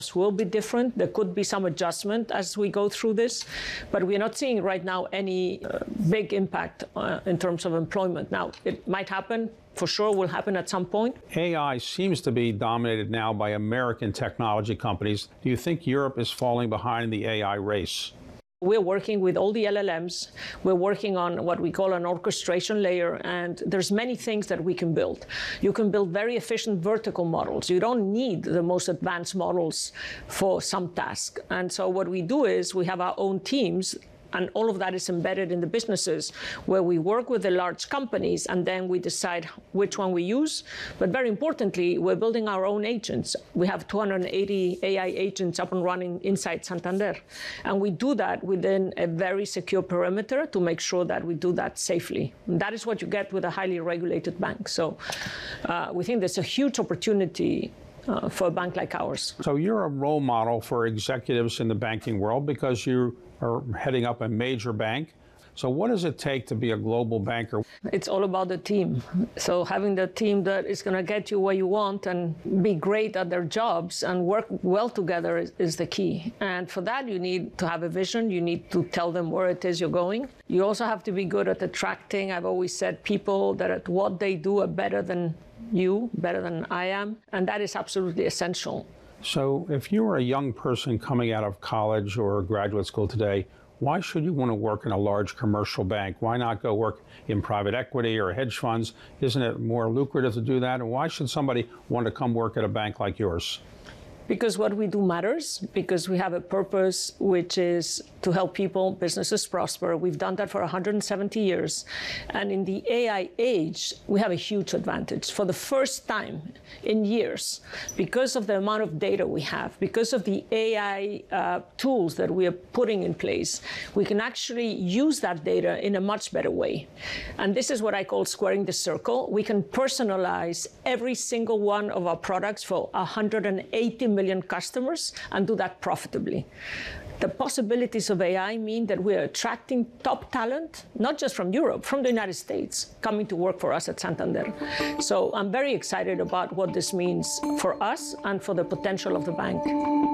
will be different. There could be some adjustment as we go through this, but we're not seeing right now any big impact in terms of employment. Now, it might happen, for sure will happen at some point. AI seems to be dominated now by American technology companies. Do you think Europe is falling behind the AI race? We're working with all the LLMs. We're working on what we call an orchestration layer, and there's many things that we can build. You can build very efficient vertical models. You don't need the most advanced models for some task. And so what we do is we have our own teams, and all of that is embedded in the businesses where we work with the large companies, and then we decide which one we use. But very importantly, we're building our own agents. We have 280 AI agents up and running inside Santander. And we do that within a very secure perimeter to make sure that we do that safely. And that is what you get with a highly regulated bank. So we think there's a huge opportunity for a bank like ours. So you're a role model for executives in the banking world because you are heading up a major bank. So what does it take to be a global banker? It's all about the team. So having the team that is going to get you where you want and be great at their jobs and work well together is the key. And for that, you need to have a vision. You need to tell them where it is you're going. You also have to be good at attracting, I've always said, people that at what they do are better than you, better than I am. And that is absolutely essential. So if you were a young person coming out of college or graduate school today, why should you want to work in a large commercial bank? Why not go work in private equity or hedge funds? Isn't it more lucrative to do that? And why should somebody want to come work at a bank like yours? Because what we do matters, because we have a purpose, which is to help people, businesses prosper. We've done that for 170 years. And in the AI age, we have a huge advantage. For the first time in years, because of the amount of data we have, because of the AI tools that we are putting in place, we can actually use that data in a much better way. And this is what I call squaring the circle. We can personalize every single one of our products for 180 million customers and do that profitably. The possibilities of AI mean that we're attracting top talent, not just from Europe, from the United States, coming to work for us at Santander. So I'm very excited about what this means for us and for the potential of the bank.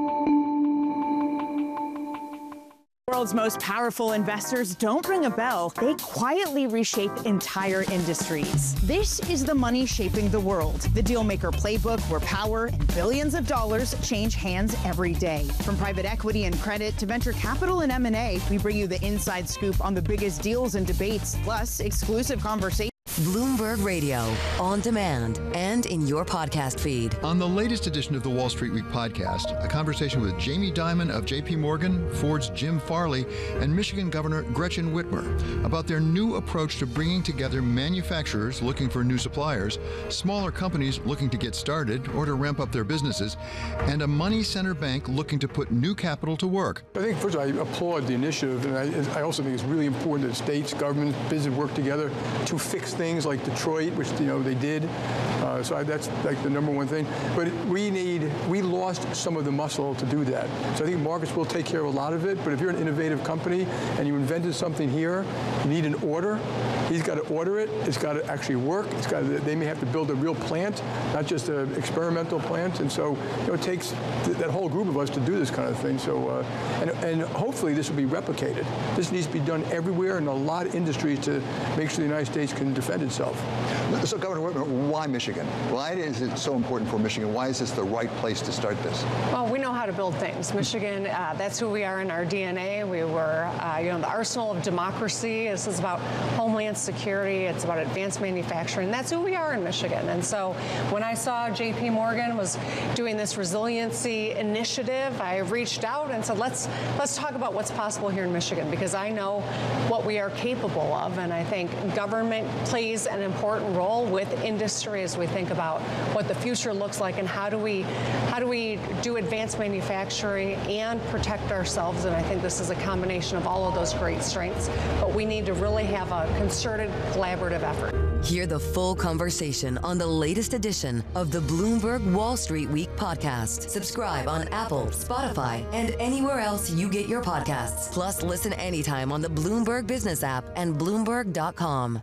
World's most powerful investors don't ring a bell. They quietly reshape entire industries. This is the money shaping the world. The Dealmaker Playbook, where power and billions of dollars change hands every day. From private equity and credit to venture capital and M&A, we bring you the inside scoop on the biggest deals and debates, plus exclusive conversations. Bloomberg Radio, on demand, and in your podcast feed. On the latest edition of the Wall Street Week podcast, a conversation with Jamie Dimon of J.P. Morgan, Ford's Jim Farley, and Michigan Governor Gretchen Whitmer about their new approach to bringing together manufacturers looking for new suppliers, smaller companies looking to get started or to ramp up their businesses, and a money center bank looking to put new capital to work. I think, first of all, I applaud the initiative, and I also think it's really important that states, governments, business work together to fix things like Detroit, which they did. So that's like the number one thing. But we lost some of the muscle to do that. So I think markets will take care of a lot of it. But if you're an innovative company and you invented something here, you need an order. He's got to order it. It's got to actually work. They may have to build a real plant, not just an experimental plant. And so it takes that whole group of us to do this kind of thing. So and hopefully this will be replicated. This needs to be done everywhere in a lot of industries to make sure the United States can defend itself. So, Governor Whitmer, why Michigan? Why is it so important for Michigan? Why is this the right place to start this? Well, we know how to build things. Michigan, that's who we are in our DNA. We were, the arsenal of democracy. This is about homeland security. It's about advanced manufacturing. That's who we are in Michigan. And so when I saw J.P. Morgan was doing this resiliency initiative, I reached out and said, let's talk about what's possible here in Michigan, because I know what we are capable of. And I think government plays an important role with industry as we think about what the future looks like and how do we do advanced manufacturing and protect ourselves. And I think this is a combination of all of those great strengths. But we need to really have a concerted, collaborative effort. Hear the full conversation on the latest edition of the Bloomberg Wall Street Week podcast. Subscribe on Apple, Spotify, and anywhere else you get your podcasts. Plus, listen anytime on the Bloomberg Business app and Bloomberg.com.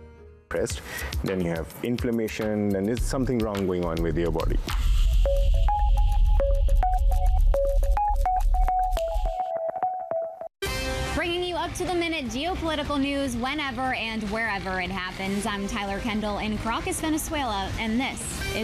Then you have inflammation, and there's something wrong going on with your body. up-to-the-minute geopolitical news whenever and wherever it happens. I'm Tyler Kendall in Caracas, Venezuela, and this is